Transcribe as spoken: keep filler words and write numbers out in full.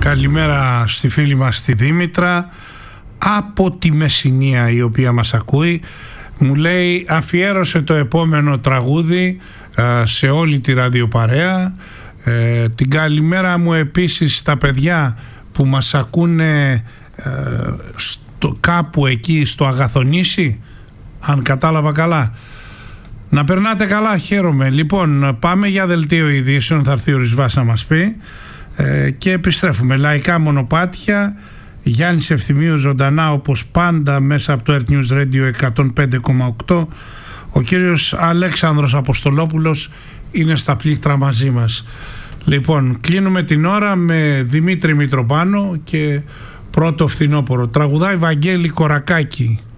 Καλημέρα στη φίλη μας τη Δήμητρα από τη Μεσσηνία, η οποία μας ακούει. Μου λέει αφιέρωσε το επόμενο τραγούδι σε όλη τη ραδιοπαρέα. Ε, την καλημέρα μου επίσης στα παιδιά που μας ακούνε ε, στο, κάπου εκεί στο Αγαθονήσι, αν κατάλαβα καλά. Να περνάτε καλά, χαίρομαι. Λοιπόν, πάμε για δελτίο ειδήσεων, θα έρθει ο Ρισβάς να μας πει ε, και επιστρέφουμε. Λαϊκά μονοπάτια, Γιάννης Ευθυμίου ζωντανά όπως πάντα μέσα από το Earth News Radio εκατόν πέντε κόμμα οκτώ. Ο κύριος Αλέξανδρος Αποστολόπουλος είναι στα πλήκτρα μαζί μας. Λοιπόν, κλείνουμε την ώρα με Δημήτρη Μητροπάνο και πρώτο φθινόπωρο. Τραγουδάει Βαγγέλη Κορακάκη.